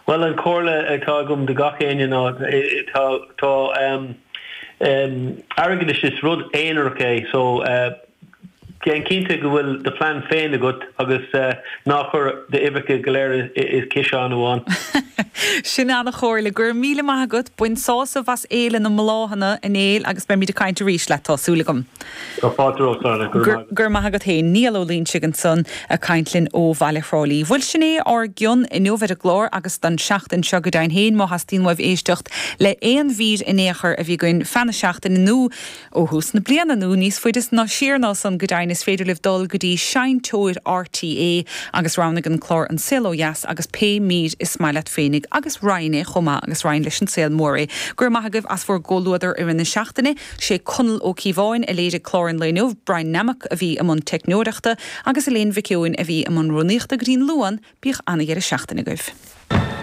Well an cóla atá gom de gachéine ná tá airgeis is rud éonarché so Gen cínta go bhfuil de plan féin agat agus nach chur de ibrice go léir is ciseán amháin. Sin anna chóirla gur míle maithagad buin sása bhas éile na mláhanna in éil agus be míad a caiint rís le tásúlagam. Gur maithagad hé níl ó lín sigan son a caiintlinn ó Bhailefrálaí. Bhfuil sinné ar gion in nóhad a glór agus don seachtain seo go dain héin má hastín mhaibh éistecht le éon bhír in éair a bhí goin fanna seachtain nó ó hús na bliana nó níos fuidir ná siarná san go dain is féidir libh dul go dtí seintóir RTA agus rána an chlár an silóheas agus pe míad is smaile féinnig agus Ryanne chomá agus Ryan leis an saol móra. Gur maithagah as fuór ggóluadar ar in na seachtaine sé conal ó cíháin a léidir chlárin leonmh Brian Nemach a bhí amon technóireachta agus a léon bhicúin a bhí amon roníochta Green Luan bích anna gur a seachtaine goibh.